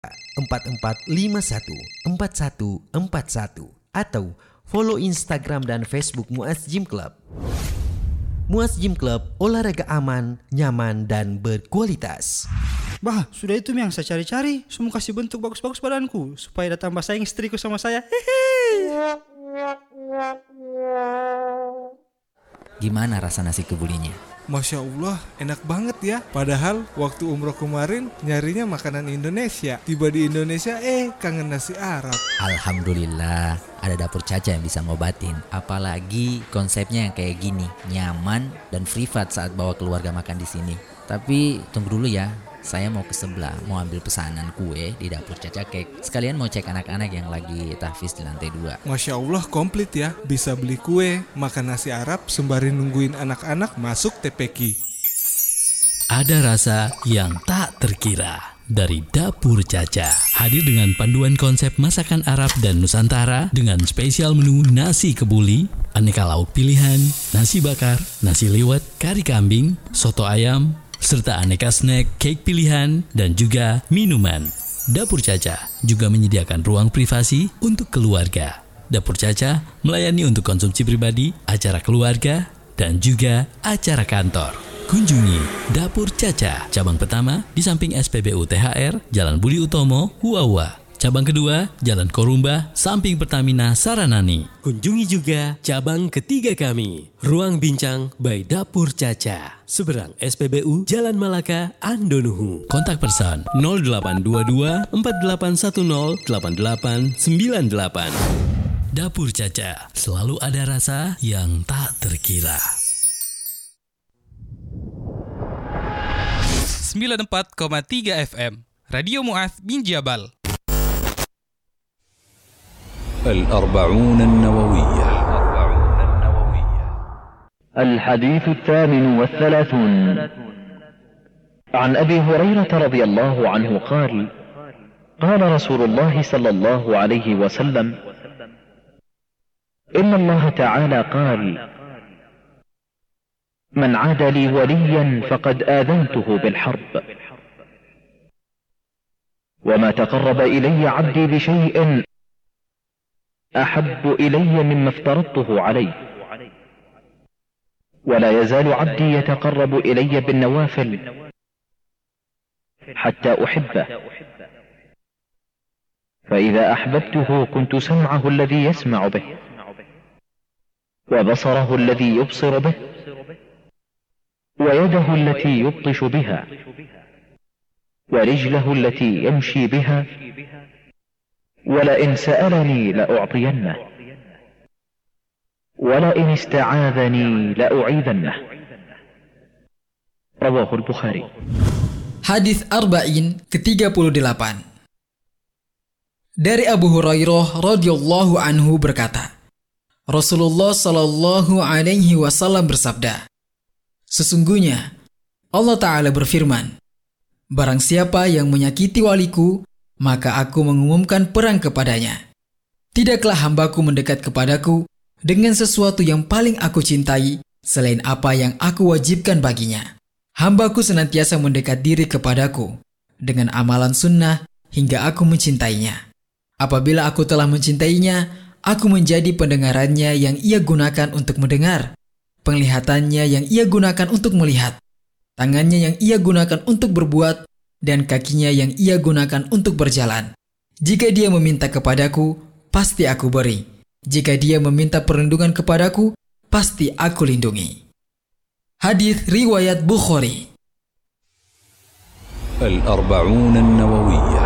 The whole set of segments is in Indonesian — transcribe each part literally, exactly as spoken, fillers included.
empat empat lima satu empat satu empat satu atau follow Instagram dan Facebook Muaz Gym Club. Muaz Gym Club, olahraga aman, nyaman, dan berkualitas. Bah, sudah itu yang saya cari-cari. Semua kasih bentuk bagus-bagus badanku supaya datang bersaing istriku sama saya. Hehe. Gimana rasa nasi kebulinya? Masya Allah, enak banget ya. Padahal waktu umroh kemarin nyarinya makanan Indonesia. Tiba di Indonesia, eh kangen nasi Arab. Alhamdulillah, ada Dapur Caca yang bisa ngobatin. Apalagi konsepnya yang kayak gini, nyaman dan privat saat bawa keluarga makan di sini. Tapi tunggu dulu ya, saya mau ke sebelah, mau ambil pesanan kue di Dapur Caca Cake. Sekalian mau cek anak-anak yang lagi tahfiz di lantai dua. Masya Allah, komplit ya. Bisa beli kue, makan nasi Arab, sembari nungguin anak-anak masuk T P Q. Ada rasa yang tak terkira dari Dapur Caca. Hadir dengan panduan konsep masakan Arab dan Nusantara dengan spesial menu nasi kebuli, aneka lauk pilihan, nasi bakar, nasi liwet, kari kambing, soto ayam, serta aneka snack, cake pilihan, dan juga minuman. Dapur Caca juga menyediakan ruang privasi untuk keluarga. Dapur Caca melayani untuk konsumsi pribadi, acara keluarga, dan juga acara kantor. Kunjungi Dapur Caca, cabang pertama di samping S P B U T H R, Jalan Budi Utomo, Huawa. Cabang kedua, Jalan Korumba, samping Pertamina Saranani. Kunjungi juga cabang ketiga kami, Ruang Bincang by Dapur Caca, seberang S P B U Jalan Malaka, Andonuhu. Kontak person nol delapan dua dua empat delapan satu nol delapan delapan sembilan delapan. Dapur Caca, selalu ada rasa yang tak terkira. sembilan puluh empat koma tiga F M Radio Muaz bin Jabal. الأربعون النووية الحديث الثامن والثلاثون عن أبي هريرة رضي الله عنه قال قال رسول الله صلى الله عليه وسلم إن الله تعالى قال من عاد لي وليا فقد آذنته بالحرب وما تقرب إلي عبدي بشيء أحب إلي مما افترضته عليه ولا يزال عبدي يتقرب إلي بالنوافل حتى أحبه فإذا أحببته كنت سمعه الذي يسمع به وبصره الذي يبصر به ويده التي يبطش بها ورجله التي يمشي بها ولئن سألني لأعطينه ولئن استعاذني لأعيذنه رواه البخاري. Hadis Arba'in ke tiga puluh delapan. Dari Abu Hurairah radhiyallahu anhu berkata, Rasulullah sallallahu alaihi wasallam bersabda, sesungguhnya Allah Ta'ala berfirman, barang siapa yang menyakiti waliku, maka aku mengumumkan perang kepadanya. Tidaklah hambaku mendekat kepadaku dengan sesuatu yang paling aku cintai selain apa yang aku wajibkan baginya. Hambaku senantiasa mendekat diri kepadaku dengan amalan sunnah hingga aku mencintainya. Apabila aku telah mencintainya, aku menjadi pendengarannya yang ia gunakan untuk mendengar, penglihatannya yang ia gunakan untuk melihat, tangannya yang ia gunakan untuk berbuat, dan kakinya yang ia gunakan untuk berjalan. Jika dia meminta kepadaku, pasti aku beri. Jika dia meminta perlindungan kepadaku, pasti aku lindungi. Hadis riwayat Bukhari. الأربعون النووية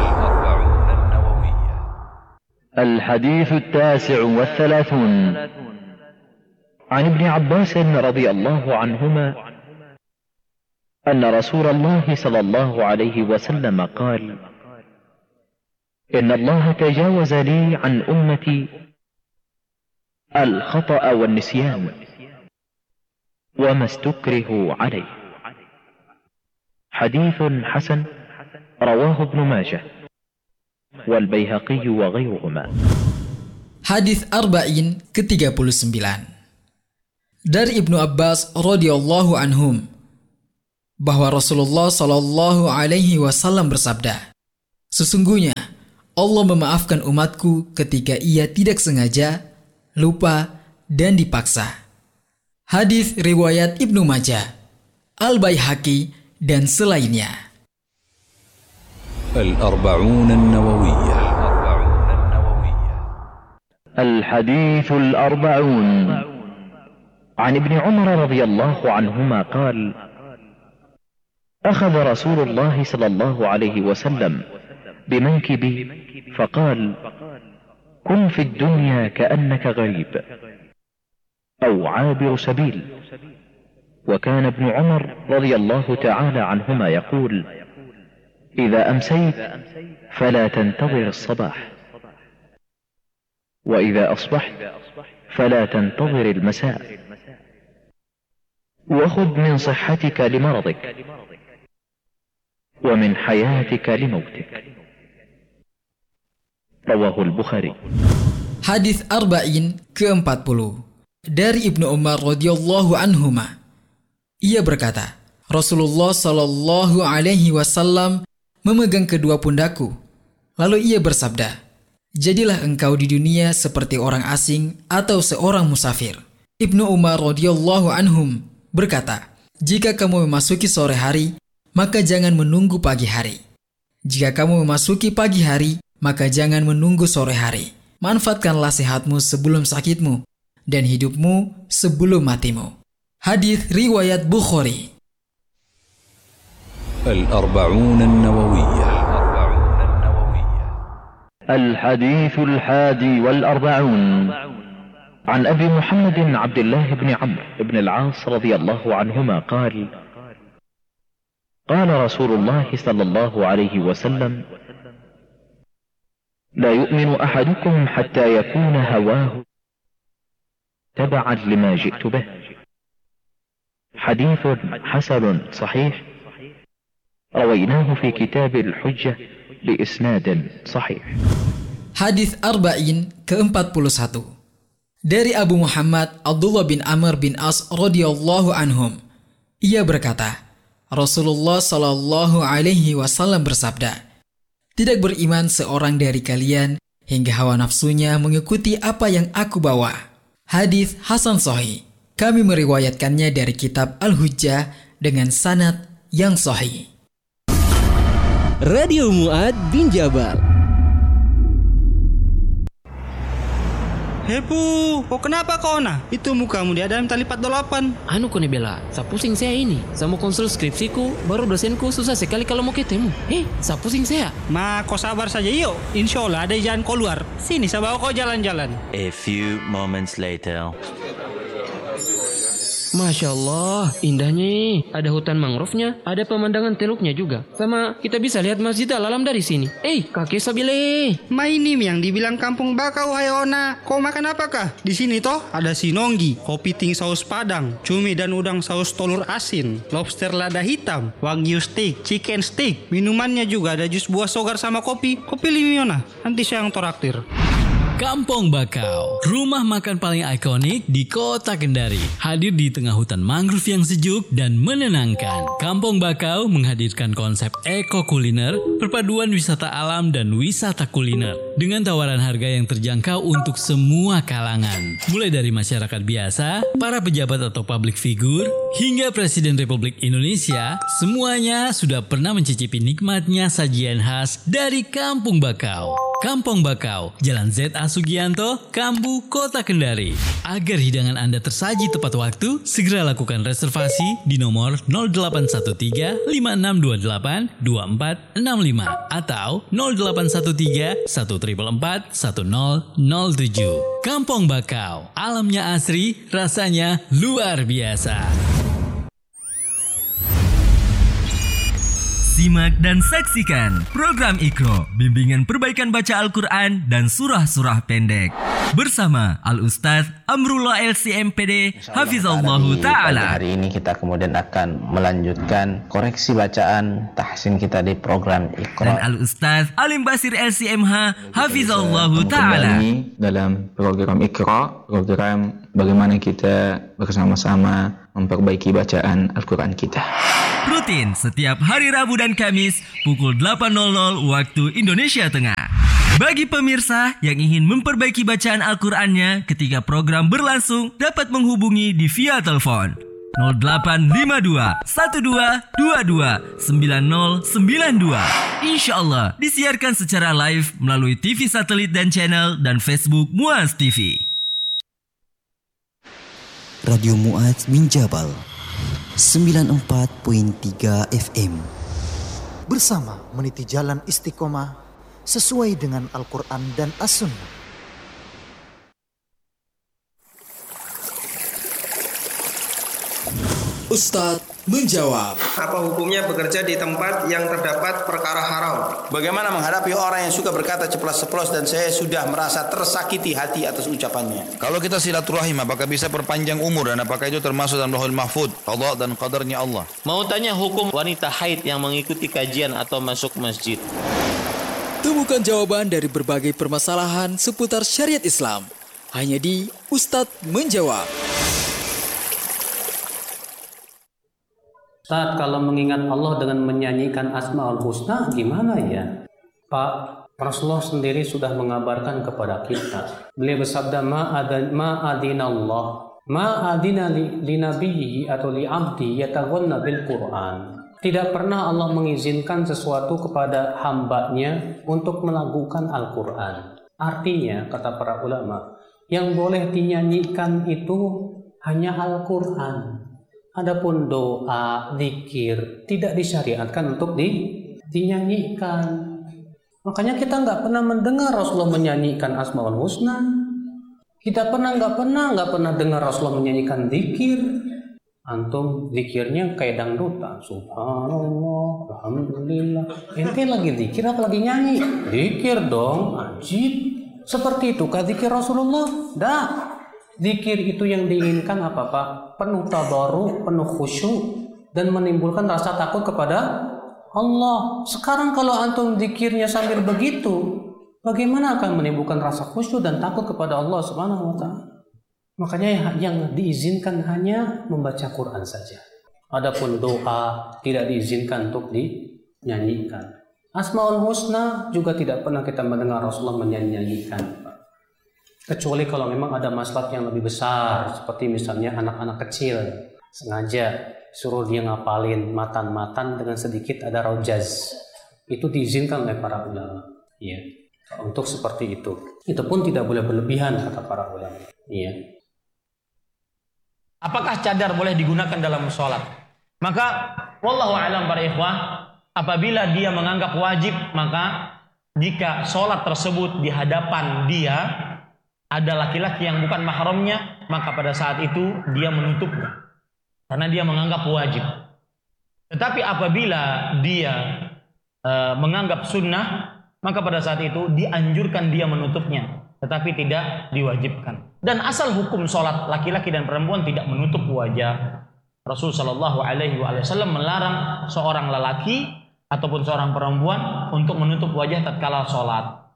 الحديث التاسع والثلاثون عن ابن عباس رضي الله عنهما أن رسول الله صلى الله عليه وسلم قال إن الله تجاوز لي عن أمتي الخطأ والنسيان وما استكرهوا عليه. حديث حسن رواه ابن ماجه والبيهقي وغيرهما. Hadis Arba'in ke tiga puluh sembilan. Dari Ibnu Abbas radhiyallahu anhum bahwa Rasulullah sallallahu alaihi wasallam bersabda, Sesungguhnya Allah memaafkan umatku ketika ia tidak sengaja, lupa, dan dipaksa. Hadis riwayat Ibnu Majah, Al-Baihaqi, dan selainnya. الأربعون النووية الحديث الأربعون عن ابن عمر رضي الله عنهما قال: أخذ رسول الله صلى الله عليه وسلم بمنكبي فقال: كن في الدنيا كأنك غريب أو عابر سبيل. وكان ابن عمر رضي الله تعالى عنهما يقول: إذا أمسيت فلا تنتظر الصباح، وإذا أصبحت فلا تنتظر المساء، وخذ من صحتك لمرضك ومن حياتك لموتك. رواه البخاري. Hadis Arba'in keempat puluh dari Ibnu Umar radhiyallahu anhuma. Ia berkata, Rasulullah Shallallahu Alaihi Wasallam memegang kedua pundakku. Lalu ia bersabda, jadilah engkau di dunia seperti orang asing atau seorang musafir. Ibnu Umar radhiyallahu anhum berkata, jika kamu memasuki sore hari, maka jangan menunggu pagi hari. Jika kamu memasuki pagi hari, maka jangan menunggu sore hari. Manfaatkanlah sehatmu sebelum sakitmu, dan hidupmu sebelum matimu. Hadis riwayat Bukhari. الأربعون النووية الحديث الحادي والأربعون عن أبي محمد عبد الله بن عمرو بن العاص رضي الله عنهما قال: قال رسول الله صلى الله عليه وسلم: لا يؤمن أحدكم حتى يكون هواه تبعا لما جئت به. حديث حسن صحيح رويناه في كتاب الحجة بإسناد صحيح. Hadis Arba'in keempat puluh satu dari Abu Muhammad Abdullah bin Amr bin As radhiyallahu anhum. Ia berkata, Rasulullah Shallallahu Alaihi Wasallam bersabda, tidak beriman seorang dari kalian hingga hawa nafsunya mengikuti apa yang aku bawa. Hadis Hasan Sahih. Kami meriwayatkannya dari kitab Al-Hujjah dengan sanad yang sahih. Radio Mu'ad bin Jabal. Hepu, kok kenapa kau nah? Itu mukamu di dalam tali empat delapan. Anu kone bela, sa pusing saya ini. Saya mau konsul skripsiku, baru dosenku susah sekali kalau mau ketemu. Eh, sa pusing saya. Ma, kau sabar saja yuk. Insya Allah ada jalan kau luar. Sini, saya bawa kau jalan-jalan. A few moments later. Masya Allah, indahnya. Ada hutan mangrove-nya, ada pemandangan teluknya juga. Sama kita bisa lihat Masjid Al-Alam dari sini. Eh, kakek Sabile. Ma ini yang dibilang kampung bakau, hai Ona. Kau makan apakah? Di sini toh ada sinonggi, kopi ting saus padang, cumi dan udang saus telur asin, lobster lada hitam, wagyu steak, chicken steak. Minumannya juga ada jus buah sogar sama kopi. Kopi limi Ona, nanti saya yang toraktir. Kampung Bakau, rumah makan paling ikonik di kota Kendari. Hadir di tengah hutan mangrove yang sejuk dan menenangkan. Kampung Bakau menghadirkan konsep eko kuliner, perpaduan wisata alam dan wisata kuliner. Dengan tawaran harga yang terjangkau untuk semua kalangan. Mulai dari masyarakat biasa, para pejabat atau public figure, hingga Presiden Republik Indonesia, semuanya sudah pernah mencicipi nikmatnya sajian khas dari Kampung Bakau. Kampung Bakau, Jalan Z A Sugianto, Kambu, Kota Kendari. Agar hidangan Anda tersaji tepat waktu, segera lakukan reservasi di nomor nol delapan satu tiga lima enam dua delapan dua empat enam lima atau nol delapan satu tiga satu empat empat satu nol nol tujuh. Kampung Bakau, alamnya asri, rasanya luar biasa. Simak dan saksikan program Iqra, bimbingan perbaikan baca Al-Quran dan surah-surah pendek. Bersama Al-Ustaz Amrullah L C M P D, Hafizallahu Ta'ala. Hari ini kita kemudian akan melanjutkan koreksi bacaan tahsin kita di program Iqra. Dan Al-Ustaz Alim Basir L C M H, Hafizallahu Ta'ala. Dalam program Iqra, program bagaimana kita bersama-sama memperbaiki bacaan Al-Quran kita. Rutin setiap hari Rabu dan Kamis pukul delapan waktu Indonesia Tengah. Bagi pemirsa yang ingin memperbaiki bacaan Al-Qur'annya ketika program berlangsung, dapat menghubungi di via telepon nol delapan lima dua satu dua dua dua sembilan nol sembilan dua. Insya Allah disiarkan secara live melalui T V satelit dan channel dan Facebook Muaz T V. Radio Muaz min Jabal sembilan puluh empat koma tiga F M. Bersama meniti jalan istiqomah sesuai dengan Al-Quran dan As-Sunnah. Ustadz menjawab. Apa hukumnya bekerja di tempat yang terdapat perkara haram? Bagaimana menghadapi orang yang suka berkata ceplas-ceplos dan saya sudah merasa tersakiti hati atas ucapannya? Kalau kita silaturahim, apakah bisa perpanjang umur dan apakah itu termasuk dalam Lauhul Mahfuz, qada dan qadarnya Allah? Mau tanya hukum wanita haid yang mengikuti kajian atau masuk masjid? Temukan jawaban dari berbagai permasalahan seputar syariat Islam hanya di Ustadz Menjawab. Ustaz, kalau mengingat Allah dengan menyanyikan Asmaul Husna gimana ya? Pak, Rasulullah sendiri sudah mengabarkan kepada kita. Beliau bersabda, ma'adinallah, ma'adina li, li nabiyyi atau li abdi yataghanna bil Qur'an. Tidak pernah Allah mengizinkan sesuatu kepada hambanya untuk melakukan Al-Quran. Artinya, kata para ulama, yang boleh dinyanyikan itu hanya Al-Quran. Adapun doa, zikir tidak disyariatkan untuk di, dinyanyikan. Makanya kita nggak pernah mendengar Rasulullah menyanyikan Asmaul Husna. Kita pernah nggak pernah nggak pernah dengar Rasulullah menyanyikan zikir. Antum zikirnya kayak dangdutan. Subhanallah, alhamdulillah. Ente lagi zikir apa lagi nyanyi? Zikir dong, ajib. Seperti itu kah zikir Rasulullah? Dah. Zikir itu yang diinginkan apa Pak? Penuh tadarru, penuh khusyuk dan menimbulkan rasa takut kepada Allah. Sekarang kalau antum zikirnya sambil begitu, bagaimana akan menimbulkan rasa khusyuk dan takut kepada Allah Subhanahu wa taala? Makanya yang diizinkan hanya membaca Quran saja. Adapun doa tidak diizinkan untuk dinyanyikan. Asmaul Husna juga tidak pernah kita mendengar Rasulullah menyanyikan. Kecuali kalau memang ada maslahat yang lebih besar, seperti misalnya anak-anak kecil sengaja suruh dia ngapalin matan-matan dengan sedikit ada rojaz, itu diizinkan oleh para ulama. Ya, untuk seperti itu, itu pun tidak boleh berlebihan kata para ulama. Ya. Apakah cadar boleh digunakan dalam sholat? Maka, wallahu a'lam para ikhwah, apabila dia menganggap wajib, maka jika sholat tersebut di hadapan dia ada laki-laki yang bukan mahramnya, maka pada saat itu dia menutupnya karena dia menganggap wajib. Tetapi apabila dia e, menganggap sunnah, maka pada saat itu dianjurkan dia menutupnya, tetapi tidak diwajibkan. Dan asal hukum sholat laki-laki dan perempuan tidak menutup wajah. Rasul Shallallahu Alaihi Wasallam melarang seorang lelaki ataupun seorang perempuan untuk menutup wajah tatkala sholat.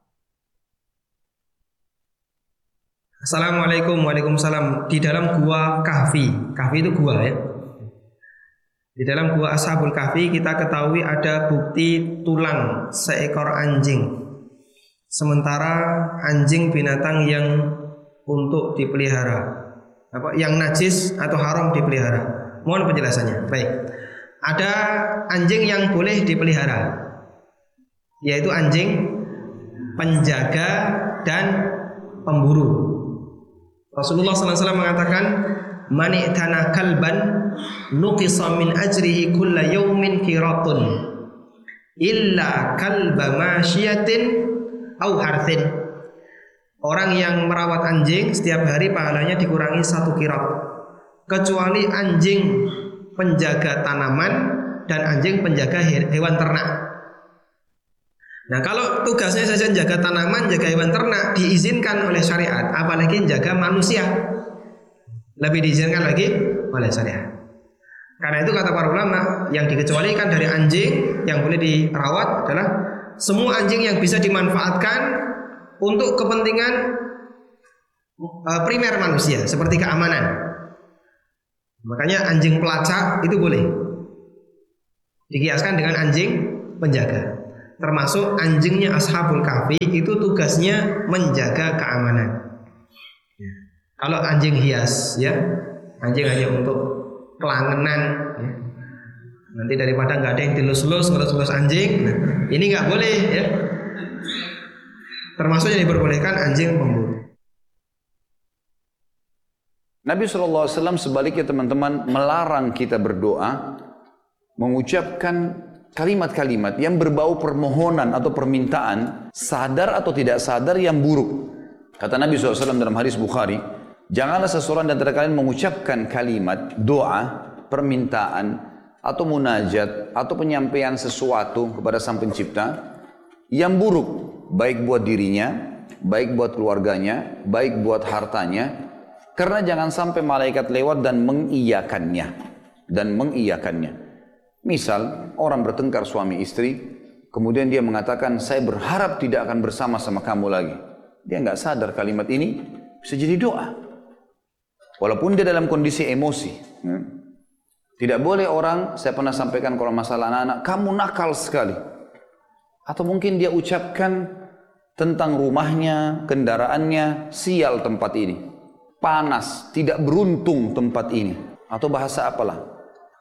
Assalamualaikum, waalaikumsalam. Di dalam gua Kahfi, Kahfi itu gua ya. Di dalam gua Ashabul Kahfi kita ketahui ada bukti tulang seekor anjing. Sementara anjing binatang yang untuk dipelihara, apa yang najis atau haram dipelihara. Mohon penjelasannya. Baik. Ada anjing yang boleh dipelihara, yaitu anjing penjaga dan pemburu. Rasulullah sallallahu alaihi wasallam mengatakan, "Man i'tana kalban nuqisa min ajrihi kulla yawmin qiratun illa kalba masyiatin au harthin." Orang yang merawat anjing setiap hari pahalanya dikurangi satu qirat, kecuali anjing penjaga tanaman dan anjing penjaga hewan ternak. Nah, kalau tugasnya saja jaga tanaman, jaga hewan ternak diizinkan oleh syariat, apalagi jaga manusia, lebih diizinkan lagi oleh syariat. Karena itu kata para ulama, yang dikecualikan dari anjing yang boleh dirawat adalah semua anjing yang bisa dimanfaatkan untuk kepentingan uh, primer manusia, seperti keamanan. Makanya anjing pelacak itu boleh dikiaskan dengan anjing penjaga. Termasuk anjingnya Ashabul Kahfi itu tugasnya menjaga keamanan. Ya. Kalau anjing hias, ya, anjing hanya untuk kelangenan, ya. Nanti daripada nggak ada yang dilus-lus, ngelus-ngelus anjing, nah, ini nggak boleh, ya. Termasuk yang diperbolehkan anjing pemburu. Nabi shallallahu alaihi wasallam sebaliknya teman-teman melarang kita berdoa mengucapkan kalimat-kalimat yang berbau permohonan atau permintaan, sadar atau tidak sadar, yang buruk. Kata Nabi shallallahu alaihi wasallam dalam hadis Bukhari, janganlah seseorang di antara kalian mengucapkan kalimat doa, permintaan, atau munajat, atau penyampaian sesuatu kepada Sang Pencipta yang buruk, baik buat dirinya, baik buat keluarganya, baik buat hartanya, karena jangan sampai malaikat lewat dan mengiyakannya, dan mengiyakannya. Misal, orang bertengkar suami istri, kemudian dia mengatakan, saya berharap tidak akan bersama sama kamu lagi. Dia nggak sadar kalimat ini bisa jadi doa. Walaupun dia dalam kondisi emosi. Tidak boleh orang, saya pernah sampaikan kalau masalah anak-anak, kamu nakal sekali. Atau mungkin dia ucapkan tentang rumahnya, kendaraannya, sial tempat ini. Panas, tidak beruntung tempat ini. Atau bahasa apalah.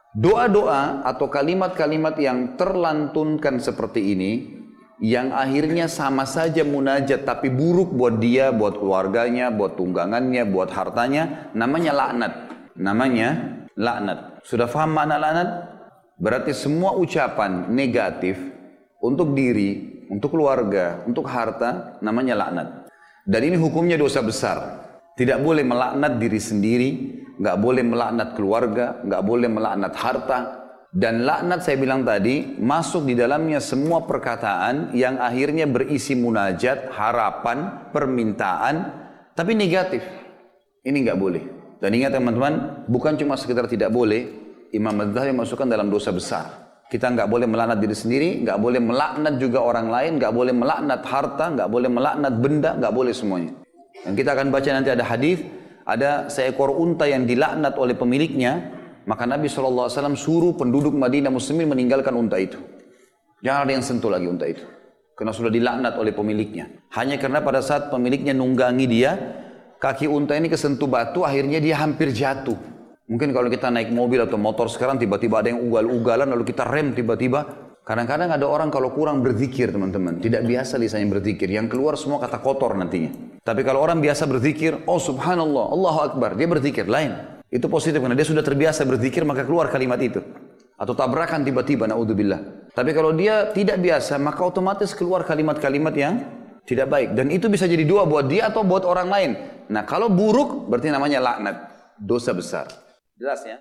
Doa-doa atau kalimat-kalimat yang terlantunkan seperti ini, yang akhirnya sama saja munajat tapi buruk buat dia, buat keluarganya, buat tunggangannya, buat hartanya, namanya laknat. Namanya laknat. Sudah paham makna laknat? Berarti semua ucapan negatif untuk diri, untuk keluarga, untuk harta, namanya laknat. Dan ini hukumnya dosa besar. Tidak boleh melaknat diri sendiri, nggak boleh melaknat keluarga, nggak boleh melaknat harta. Dan laknat saya bilang tadi masuk di dalamnya semua perkataan yang akhirnya berisi munajat, harapan, permintaan, tapi negatif. Ini nggak boleh. Dan ingat teman-teman, bukan cuma sekedar tidak boleh, Imam Az-Zahabi masukkan dalam dosa besar. Kita nggak boleh melaknat diri sendiri, nggak boleh melaknat juga orang lain, nggak boleh melaknat harta, nggak boleh melaknat benda, nggak boleh semuanya. Dan kita akan baca nanti ada hadis, ada seekor unta yang dilaknat oleh pemiliknya, maka Nabi shallallahu alaihi wasallam suruh penduduk Madinah muslimin meninggalkan unta itu. Jangan ada yang sentuh lagi unta itu, karena sudah dilaknat oleh pemiliknya. Hanya karena pada saat pemiliknya nunggangi dia, kaki unta ini kesentuh batu, akhirnya dia hampir jatuh. Mungkin kalau kita naik mobil atau motor sekarang, tiba-tiba ada yang ugal-ugalan, lalu kita rem tiba-tiba. Kadang-kadang ada orang kalau kurang berzikir teman-teman, tidak biasa lisannya berzikir, yang keluar semua kata kotor nantinya. Tapi kalau orang biasa berzikir, oh subhanallah, Allahu Akbar, dia berzikir lain. Itu positif karena dia sudah terbiasa berzikir, maka keluar kalimat itu. Atau tabrakan tiba-tiba, na'udzubillah. Tapi kalau dia tidak biasa, maka otomatis keluar kalimat-kalimat yang tidak baik. Dan itu bisa jadi doa buat dia atau buat orang lain. Nah kalau buruk berarti namanya laknat, dosa besar. Jelas ya?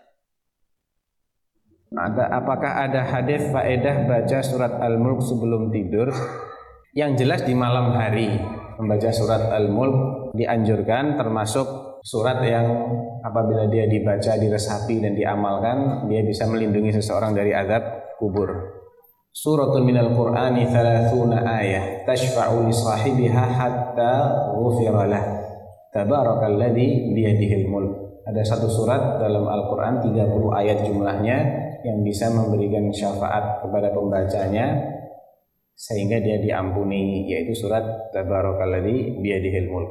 Ada, apakah ada hadis faedah baca surat Al-Mulk sebelum tidur? Yang jelas di malam hari membaca surat Al-Mulk dianjurkan, termasuk surat yang apabila dia dibaca, diresapi dan diamalkan, dia bisa melindungi seseorang dari azab kubur. Suratun minal Qur'ani thalathuna ayah tashfa'u li sahibiha hatta ghufira lah. Tabarakalladzi biyadihil mulk. Ada satu surat dalam Al-Quran tiga puluh ayat jumlahnya yang bisa memberikan syafaat kepada pembacanya sehingga dia diampuni, yaitu surat Tabarakalladzi biyadihil mulk.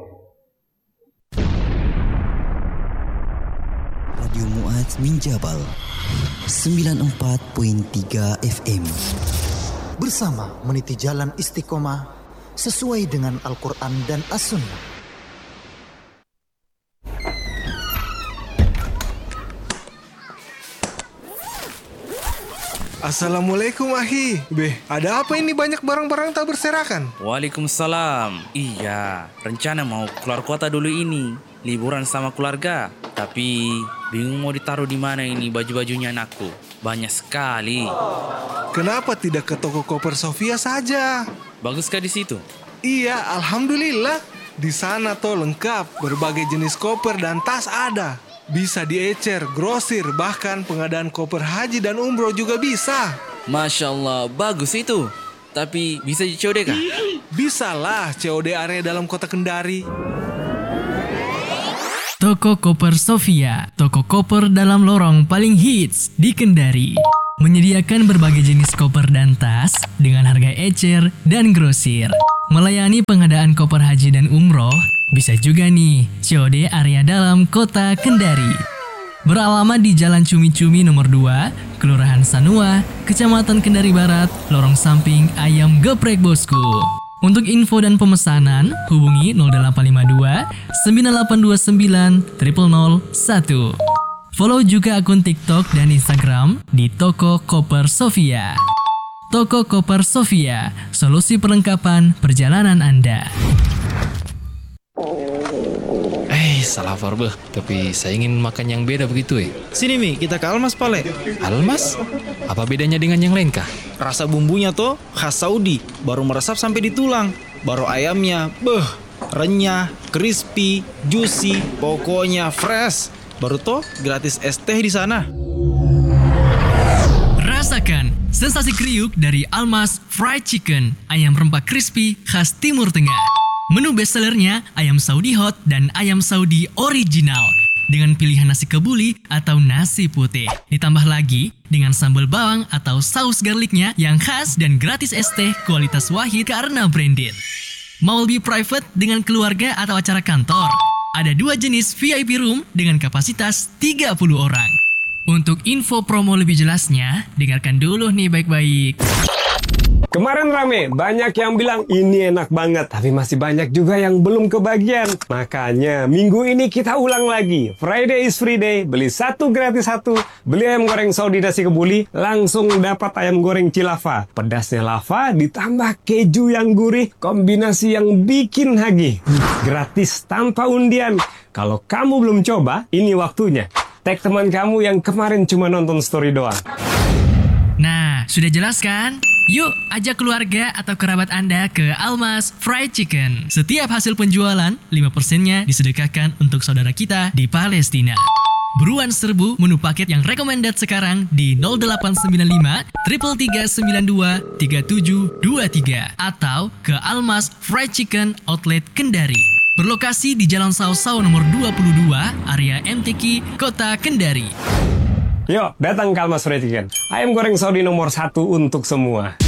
Radio Mu'adz min Jabal sembilan puluh empat koma tiga F M. Bersama meniti jalan istiqomah sesuai dengan Al-Quran dan As-Sunnah. Assalamualaikum Ahi. Beh, ada apa ini banyak barang-barang tak berserakan? Waalaikumsalam. Iya, rencana mau keluar kota dulu ini, liburan sama keluarga. Tapi bingung mau ditaruh di mana ini baju-bajunya anakku. Banyak sekali. Kenapa tidak ke toko koper Sofia saja? Baguskah di situ? Iya, alhamdulillah. Di sana tuh lengkap, berbagai jenis koper dan tas ada. Bisa diecer, grosir, bahkan pengadaan koper haji dan umroh juga bisa. Masya Allah, bagus itu. Tapi bisa di C O D kah? Bisa lah, C O D area dalam kota Kendari. Toko Koper Sofia, toko koper dalam lorong paling hits di Kendari. Menyediakan berbagai jenis koper dan tas dengan harga ecer dan grosir. Melayani pengadaan koper haji dan umroh, bisa juga nih C O D area dalam kota Kendari. Beralamat di Jalan Cumi-Cumi nomor dua, Kelurahan Sanua, Kecamatan Kendari Barat, lorong samping Ayam Geprek Bosku. Untuk info dan pemesanan, hubungi nol delapan lima dua sembilan delapan dua sembilan nol nol nol satu. Follow juga akun TikTok dan Instagram di Toko Koper Sofia. Toko Koper Sofia, solusi perlengkapan perjalanan Anda. Eh, salah beh, tapi saya ingin makan yang beda begitu eh. Sini Mi, kita ke Almas Pale. Almas? Apa bedanya dengan yang lain kah? Rasa bumbunya tuh khas Saudi, baru meresap sampai di tulang. Baru ayamnya, beh, renyah, crispy, juicy, pokoknya fresh. Baru toh gratis es teh di sana. Rasakan sensasi kriuk dari Almas Fried Chicken, ayam rempah crispy khas Timur Tengah. Menu bestsellernya ayam Saudi Hot dan ayam Saudi Original dengan pilihan nasi kebuli atau nasi putih. Ditambah lagi dengan sambal bawang atau saus garlicnya yang khas dan gratis es teh kualitas Wahid karena branded. Mau lebih private dengan keluarga atau acara kantor? Ada dua jenis V I P room dengan kapasitas tiga puluh orang. Untuk info promo lebih jelasnya, dengarkan dulu nih baik-baik. Kemarin rame, banyak yang bilang ini enak banget, tapi masih banyak juga yang belum kebagian. Makanya minggu ini kita ulang lagi. Friday is free day, beli satu gratis satu. Beli ayam goreng Saudi nasi kebuli, langsung dapat ayam goreng cilava. Pedasnya lava ditambah keju yang gurih, kombinasi yang bikin hagih. Gratis tanpa undian. Kalau kamu belum coba, ini waktunya. Tag teman kamu yang kemarin cuma nonton story doang. Nah, sudah jelas kan? Yuk, ajak keluarga atau kerabat Anda ke Almas Fried Chicken. Setiap hasil penjualan, lima persennya disedekahkan untuk saudara kita di Palestina. Buruan serbu menu paket yang recommended sekarang di nol delapan sembilan lima tiga tiga sembilan dua tiga tujuh dua tiga atau ke Almas Fried Chicken Outlet Kendari. Berlokasi di Jalan Sau-Sau nomor dua puluh dua, area M T Q, Kota Kendari. Yuk, datang ke Almas Fried Chicken. Ayam goreng Saudi nomor satu untuk semua.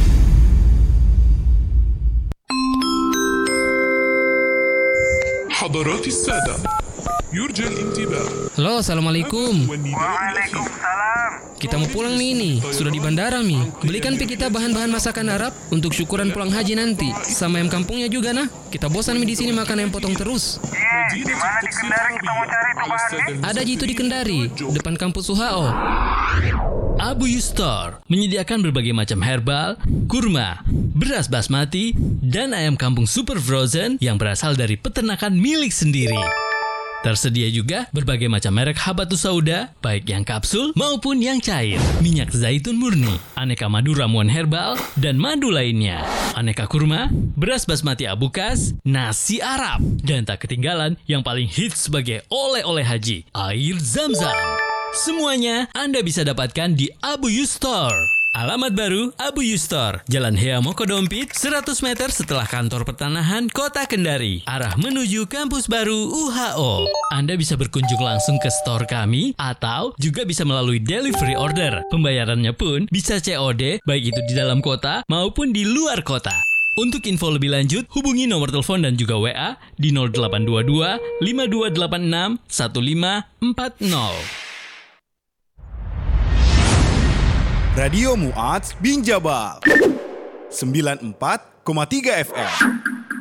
حضرات السادة يرجى الانتباه. Halo, assalamualaikum. Waalaikumsalam. Kita mau pulang nih ini, sudah di bandara Mi. Belikan pi kita bahan-bahan masakan Arab untuk syukuran pulang haji nanti. Sama ayam kampungnya juga nah. Kita bosan Mi di sini makan ayam potong terus. Iya, di mana di Kendari kita mau cari tuh bahannya? Ada jitu di Kendari, depan kampus U H O. Abu Yustor menyediakan berbagai macam herbal, kurma, beras basmati, dan ayam kampung super frozen yang berasal dari peternakan milik sendiri. Tersedia juga berbagai macam merek habatus sauda, baik yang kapsul maupun yang cair, minyak zaitun murni, aneka madu ramuan herbal, dan madu lainnya, aneka kurma, beras basmati abukas, nasi Arab, dan tak ketinggalan yang paling hits sebagai oleh-oleh haji, air Zam-Zam. Semuanya Anda bisa dapatkan di Abu Yustor. Alamat baru Abu Yustor, Jalan Hea Mokodompit, seratus meter setelah kantor pertanahan Kota Kendari, arah menuju kampus baru U H O. Anda bisa berkunjung langsung ke store kami atau juga bisa melalui delivery order. Pembayarannya pun bisa C O D, baik itu di dalam kota maupun di luar kota. Untuk info lebih lanjut, hubungi nomor telepon dan juga W A di nol delapan dua dua lima dua delapan enam satu lima empat nol. Radio Mu'adz bin Jabal sembilan puluh empat koma tiga F M.